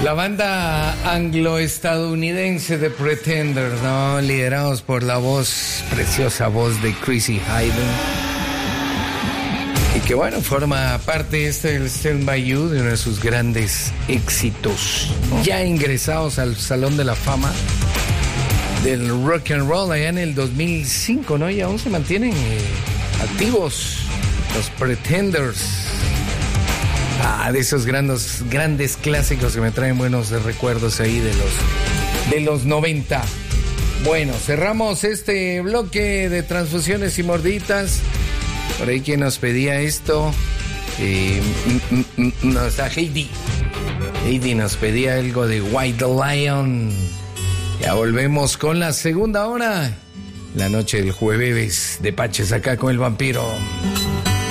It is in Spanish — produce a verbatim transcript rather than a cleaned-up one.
La banda anglo-estadounidense de Pretenders, ¿no? Liderados por la voz, preciosa voz de Chrissy Hynde. Y que bueno, forma parte este del Stand By You, de uno de sus grandes éxitos. Ya ingresados al Salón de la Fama del Rock and Roll allá en el dos mil cinco, ¿no? Y aún se mantienen eh, activos los Pretenders. Ah, de esos grandes, grandes clásicos que me traen buenos recuerdos ahí de los, de los noventa. Bueno, cerramos este bloque de transfusiones y morditas. Por ahí quien nos pedía esto, eh, mm, mm, mm, no, está Heidi. Heidi nos pedía algo de White Lion. Ya volvemos con la segunda hora. La noche del jueves de Paches acá con el vampiro.